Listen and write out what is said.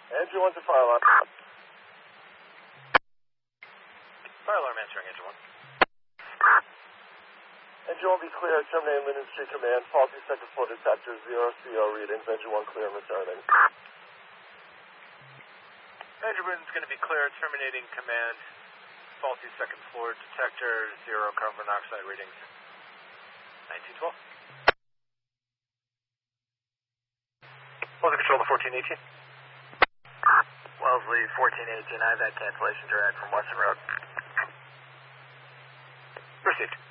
Engine 1 to fire alarm. Fire alarm answering, Engine 1. Engine 1 be clear, terminating Linden Street Command, faulty second floor detector, 0 CO readings, Engine 1 clear and returning. Engine 1's going to be clear, terminating command, faulty second floor detector, 0 carbon monoxide readings. 1912. Wellesley Control to 1418. Wellesley 1418, I've had cancellation direct from Western Road. Received.